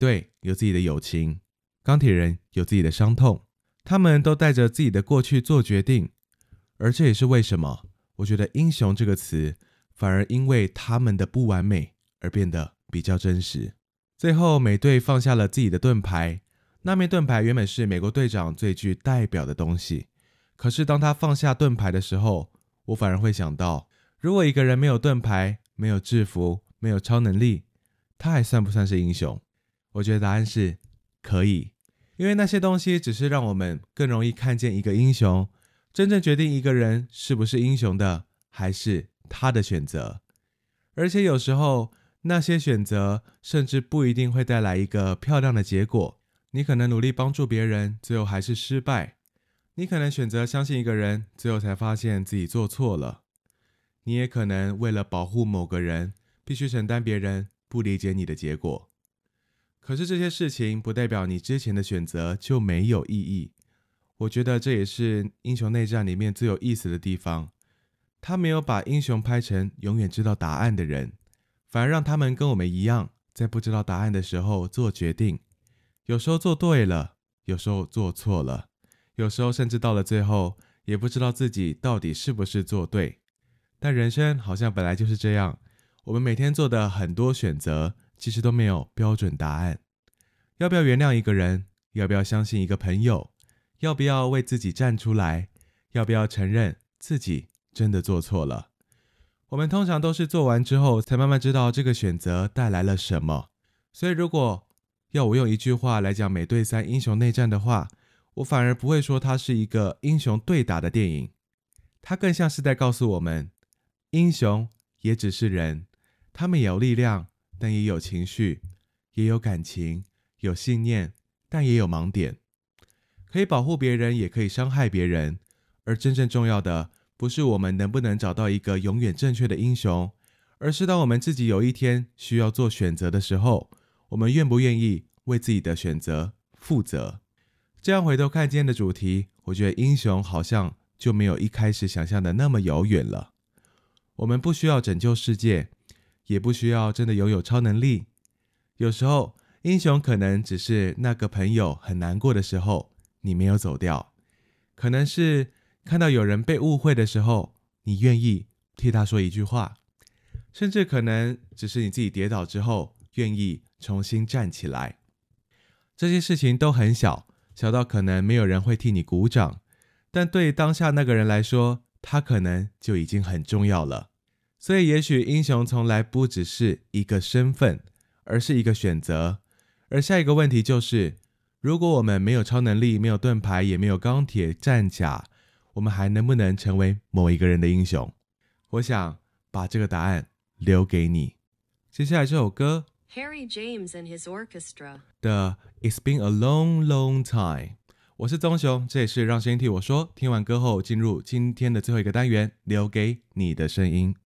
队有自己的友情，钢铁人有自己的伤痛，他们都带着自己的过去做决定，而这也是为什么我觉得英雄这个词反而因为他们的不完美而变得比较真实。最后美队放下了自己的盾牌，那面盾牌原本是美国队长最具代表的东西，可是当他放下盾牌的时候，我反而会想到，如果一个人没有盾牌，没有制服，没有超能力，他还算不算是英雄？我觉得答案是可以，因为那些东西只是让我们更容易看见一个英雄，真正决定一个人是不是英雄的，还是他的选择。而且有时候那些选择甚至不一定会带来一个漂亮的结果，你可能努力帮助别人，最后还是失败。你可能选择相信一个人，最后才发现自己做错了。你也可能为了保护某个人，必须承担别人不理解你的结果。可是这些事情不代表你之前的选择就没有意义。我觉得这也是英雄内战里面最有意思的地方。他没有把英雄拍成永远知道答案的人，反而让他们跟我们一样，在不知道答案的时候做决定。有时候做对了，有时候做错了，有时候甚至到了最后，也不知道自己到底是不是做对。但人生好像本来就是这样，我们每天做的很多选择，其实都没有标准答案。要不要原谅一个人？要不要相信一个朋友？要不要为自己站出来？要不要承认自己真的做错了？我们通常都是做完之后，才慢慢知道这个选择带来了什么。所以如果要我用一句话来讲美队3英雄内战的话，我反而不会说它是一个英雄对打的电影，它更像是在告诉我们，英雄也只是人，他们也有力量，但也有情绪，也有感情，有信念，但也有盲点，可以保护别人，也可以伤害别人。而真正重要的，不是我们能不能找到一个永远正确的英雄，而是当我们自己有一天需要做选择的时候，我们愿不愿意为自己的选择负责。这样回头看今天的主题，我觉得英雄好像就没有一开始想象的那么遥远了。我们不需要拯救世界，也不需要真的拥有超能力。有时候英雄可能只是那个朋友很难过的时候，你没有走掉，可能是看到有人被误会的时候，你愿意替他说一句话，甚至可能只是你自己跌倒之后，愿意重新站起来。这些事情都很小，小到可能没有人会替你鼓掌，但对当下那个人来说，他可能就已经很重要了。所以也许英雄从来不只是一个身份，而是一个选择。而下一个问题就是，如果我们没有超能力，没有盾牌，也没有钢铁战甲，我们还能不能成为某一个人的英雄？我想把这个答案留给你。接下来这首歌 Harry James and his orchestra 的 It's been a long, long time。我是宗雄，这也是让声音替我说。听完歌后，进入今天的最后一个单元，留给你的声音。